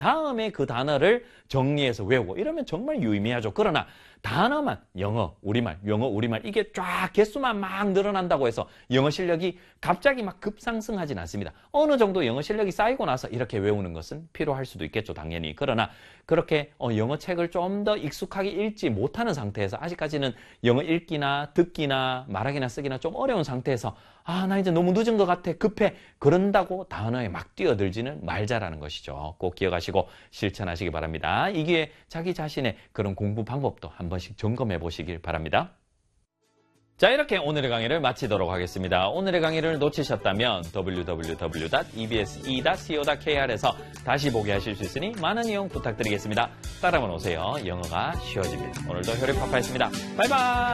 다음에 그 단어를 정리해서 외우고 이러면 정말 유의미하죠. 그러나 단어만 영어, 우리말, 영어, 우리말 이게 쫙 개수만 막 늘어난다고 해서 영어 실력이 갑자기 막 급상승하진 않습니다. 어느 정도 영어 실력이 쌓이고 나서 이렇게 외우는 것은 필요할 수도 있겠죠, 당연히. 그러나 그렇게 영어 책을 좀 더 익숙하게 읽지 못하는 상태에서 아직까지는 영어 읽기나 듣기나 말하기나 쓰기나 좀 어려운 상태에서 나 이제 너무 늦은 것 같아, 급해, 그런다고 단어에 막 뛰어들지는 말자라는 것이죠. 꼭 기억하시고 실천하시기 바랍니다. 이 기회에 자기 자신의 그런 공부 방법도 한 번씩 점검해 보시길 바랍니다. 자, 이렇게 오늘의 강의를 마치도록 하겠습니다. 오늘의 강의를 놓치셨다면 www.ebse.co.kr에서 다시 보게 하실 수 있으니 많은 이용 부탁드리겠습니다. 따라만 오세요. 영어가 쉬워집니다. 오늘도 효력파파였습니다. 바이바이.